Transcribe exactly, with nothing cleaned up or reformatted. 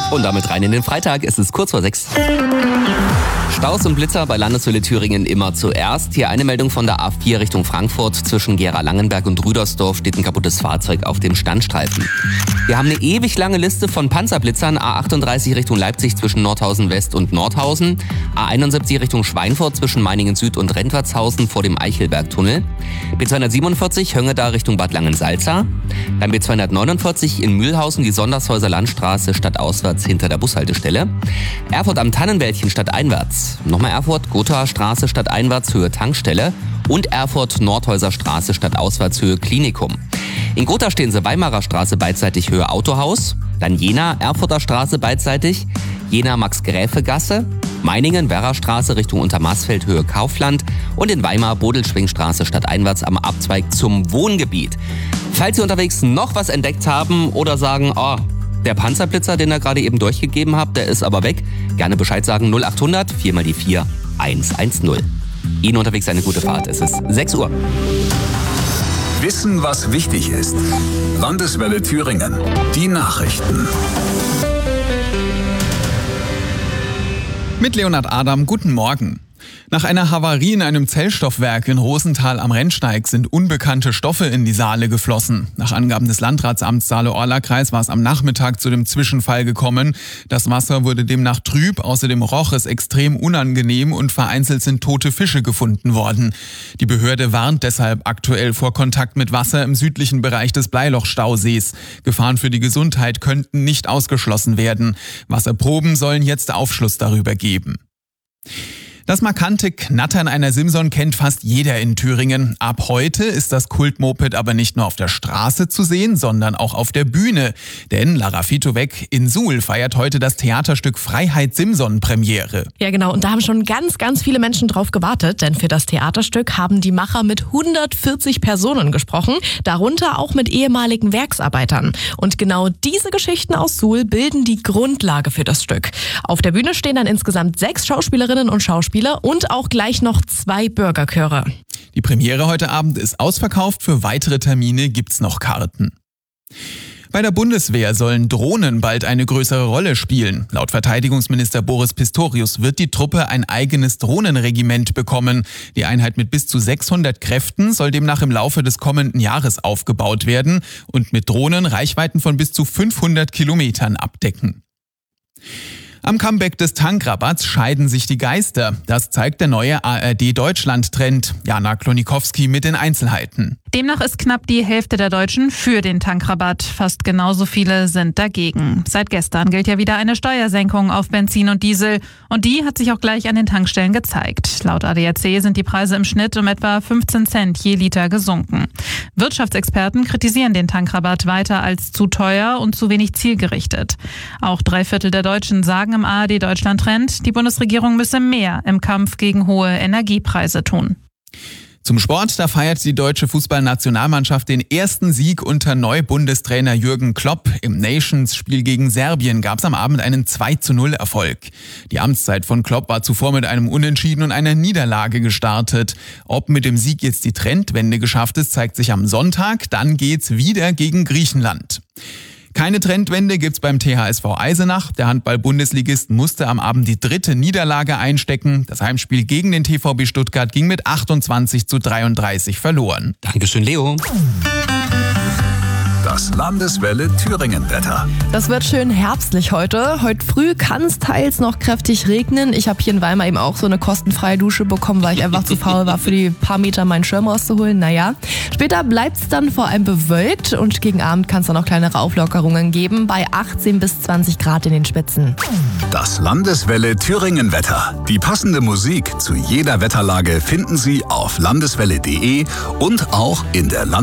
Und damit rein in den Freitag. Es ist kurz vor sechs. Staus und Blitzer bei Landeswelle Thüringen immer zuerst. Hier eine Meldung von der A vier Richtung Frankfurt. Zwischen Gera-Langenberg und Rüdersdorf steht ein kaputtes Fahrzeug auf dem Standstreifen. Wir haben eine ewig lange Liste von Panzerblitzern. A achtunddreißig Richtung Leipzig zwischen Nordhausen West und Nordhausen. A einundsiebzig Richtung Schweinfurt zwischen Meiningen Süd und Rentwertshausen vor dem Eichelbergtunnel. B zweihundertsiebenundvierzig Höngeda Richtung Bad Langensalza. Dann B zweihundertneunundvierzig in Mühlhausen die Sondershäuser Landstraße stadtauswärts hinter der Bushaltestelle. Erfurt am Tannenwäldchen stadteinwärts. Nochmal Erfurt, Gothaer Straße stadteinwärts Höhe Tankstelle und Erfurt Nordhäuser Straße stadtauswärts Höhe Klinikum. In Gotha stehen sie Weimarer Straße beidseitig Höhe Autohaus, dann Jena Erfurter Straße beidseitig, Jena Max-Gräfe-Gasse, Meiningen Werra Straße Richtung Untermaßfeld Höhe Kaufland und in Weimar Bodelschwingstraße stadteinwärts am Abzweig zum Wohngebiet. Falls Sie unterwegs noch was entdeckt haben oder sagen, oh, der Panzerblitzer, den ihr gerade eben durchgegeben habt, der ist aber weg, gerne Bescheid sagen null achthundert vier mal die vier hundertzehn. Ihnen unterwegs eine gute Fahrt. Es ist sechs Uhr. Wissen, was wichtig ist. Landeswelle Thüringen. Die Nachrichten. Mit Leonhard Adam, guten Morgen. Nach einer Havarie in einem Zellstoffwerk in Rosenthal am Rennsteig sind unbekannte Stoffe in die Saale geflossen. Nach Angaben des Landratsamts Saale-Orla-Kreis war es am Nachmittag zu dem Zwischenfall gekommen. Das Wasser wurde demnach trüb, außerdem roch es extrem unangenehm und vereinzelt sind tote Fische gefunden worden. Die Behörde warnt deshalb aktuell vor Kontakt mit Wasser im südlichen Bereich des Bleiloch-Stausees. Gefahren für die Gesundheit könnten nicht ausgeschlossen werden. Wasserproben sollen jetzt Aufschluss darüber geben. Das markante Knattern einer Simson kennt fast jeder in Thüringen. Ab heute ist das Kultmoped aber nicht nur auf der Straße zu sehen, sondern auch auf der Bühne. Denn Lara Fitovec in Suhl feiert heute das Theaterstück Freiheit Simson Premiere. Ja genau, und da haben schon ganz, ganz viele Menschen drauf gewartet, denn für das Theaterstück haben die Macher mit hundertvierzig Personen gesprochen, darunter auch mit ehemaligen Werksarbeitern. Und genau diese Geschichten aus Suhl bilden die Grundlage für das Stück. Auf der Bühne stehen dann insgesamt sechs Schauspielerinnen und Schauspieler und auch gleich noch zwei Bürgerchöre. Die Premiere heute Abend ist ausverkauft, für weitere Termine gibt's noch Karten. Bei der Bundeswehr sollen Drohnen bald eine größere Rolle spielen. Laut Verteidigungsminister Boris Pistorius wird die Truppe ein eigenes Drohnenregiment bekommen. Die Einheit mit bis zu sechshundert Kräften soll demnach im Laufe des kommenden Jahres aufgebaut werden und mit Drohnen Reichweiten von bis zu fünfhundert Kilometern abdecken. Am Comeback des Tankrabatts scheiden sich die Geister. Das zeigt der neue A R D-Deutschland-Trend. Jana Klonikowski mit den Einzelheiten. Demnach ist knapp die Hälfte der Deutschen für den Tankrabatt. Fast genauso viele sind dagegen. Seit gestern gilt ja wieder eine Steuersenkung auf Benzin und Diesel. Und die hat sich auch gleich an den Tankstellen gezeigt. Laut A D A C sind die Preise im Schnitt um etwa fünfzehn Cent je Liter gesunken. Wirtschaftsexperten kritisieren den Tankrabatt weiter als zu teuer und zu wenig zielgerichtet. Auch drei Viertel der Deutschen sagen im A R D-Deutschland-Trend, die Bundesregierung müsse mehr im Kampf gegen hohe Energiepreise tun. Zum Sport, da feiert die deutsche Fußballnationalmannschaft den ersten Sieg unter Neubundestrainer Jürgen Klopp. Im Nations-Spiel gegen Serbien gab es am Abend einen zwei zu null Erfolg. Die Amtszeit von Klopp war zuvor mit einem Unentschieden und einer Niederlage gestartet. Ob mit dem Sieg jetzt die Trendwende geschafft ist, zeigt sich am Sonntag. Dann geht's wieder gegen Griechenland. Keine Trendwende gibt's beim T H S V Eisenach. Der Handball-Bundesligist musste am Abend die dritte Niederlage einstecken. Das Heimspiel gegen den T V B Stuttgart ging mit achtundzwanzig zu dreiunddreißig verloren. Dankeschön, Leo. Das Landeswelle Thüringen-Wetter. Das wird schön herbstlich heute. Heute früh kann es teils noch kräftig regnen. Ich habe hier in Weimar eben auch so eine kostenfreie Dusche bekommen, weil ich einfach zu faul war, für die paar Meter meinen Schirm rauszuholen. Naja, später bleibt es dann vor allem bewölkt und gegen Abend kann es dann noch kleinere Auflockerungen geben, bei achtzehn bis zwanzig Grad in den Spitzen. Das Landeswelle Thüringen-Wetter. Die passende Musik zu jeder Wetterlage finden Sie auf landeswelle punkt de und auch in der Landeswelle